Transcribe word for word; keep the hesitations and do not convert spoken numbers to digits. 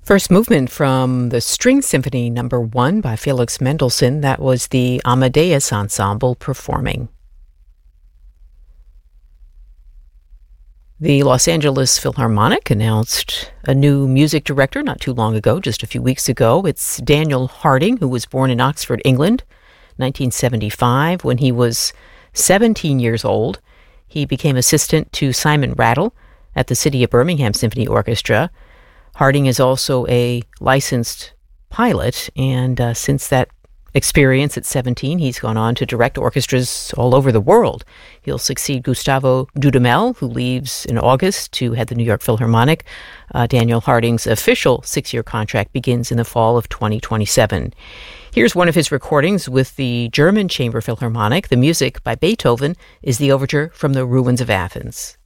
First movement from the String Symphony Number One by Felix Mendelssohn. That was the Amadeus Ensemble performing. The Los Angeles Philharmonic announced a new music director not too long ago, just a few weeks ago. It's Daniel Harding, who was born in Oxford, England, nineteen seventy-five. When he was seventeen years old, he became assistant to Simon Rattle at the City of Birmingham Symphony Orchestra. Harding is also a licensed pilot, and uh, since that experience at seventeen, he's gone on to direct orchestras all over the world. He'll succeed Gustavo Dudamel, who leaves in August to head the New York Philharmonic. Uh, Daniel Harding's official six-year contract begins in the fall of twenty twenty-seven. Here's one of his recordings with the German Chamber Philharmonic. The music by Beethoven is the overture from the Ruins of Athens.